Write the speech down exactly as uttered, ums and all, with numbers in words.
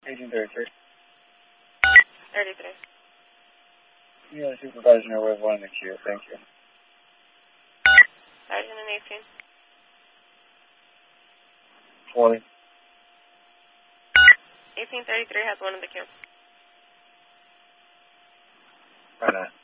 eighteen thirty-three. thirty-three. Yeah, supervisor, no way of one in the queue. Thank you. Sergeant and eighteen. forty. eighteen thirty-three has one in the queue. Right on.